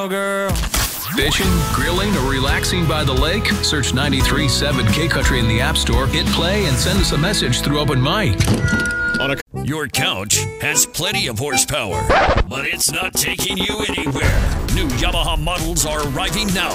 Girl. Fishing, grilling, or relaxing by the lake? Search 93.7 K-Country in the App Store, hit play, and send us a message through Open Mic. Your couch has plenty of horsepower, but it's not taking you anywhere. New Yamaha models are arriving now.